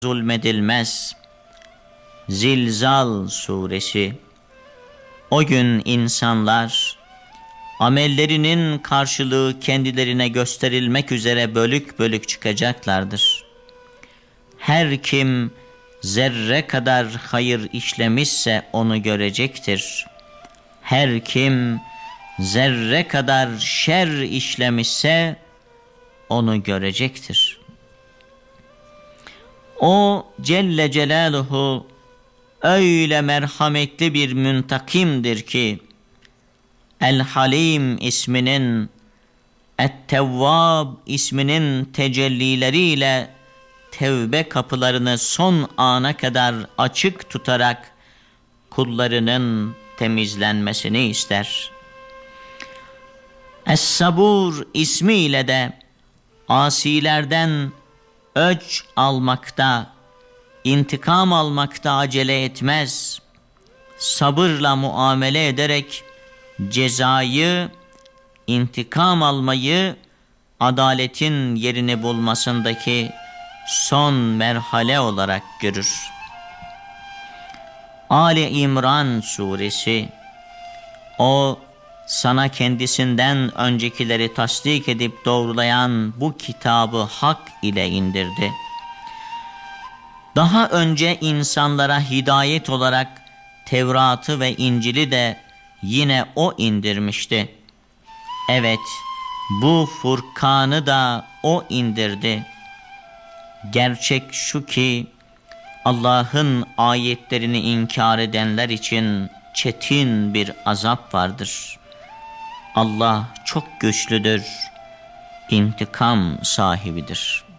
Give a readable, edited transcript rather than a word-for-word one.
zulmedilmez. Zilzal suresi. O gün insanlar amellerinin karşılığı kendilerine gösterilmek üzere bölük bölük çıkacaklardır. Her kim zerre kadar hayır işlemişse onu görecektir. Her kim zerre kadar şer işlemişse onu görecektir. O Celle Celaluhu öyle merhametli bir müntakimdir ki El-Halim isminin, Et-Tevvab isminin tecellileriyle tevbe kapılarını son ana kadar açık tutarak kullarının temizlenmesini ister. Es-Sabur ismiyle de asilerden öç almakta, intikam almakta acele etmez. Sabırla muamele ederek cezayı, intikam almayı adaletin yerini bulmasındaki son merhale olarak görür. Ali İmran suresi. O sana kendisinden öncekileri tasdik edip doğrulayan bu kitabı hak ile indirdi. Daha önce insanlara hidayet olarak Tevrat'ı ve İncil'i de yine O indirmişti. Evet, bu Furkan'ı da O indirdi. Gerçek şu ki Allah'ın ayetlerini inkar edenler için çetin bir azap vardır. Allah çok güçlüdür, intikam sahibidir.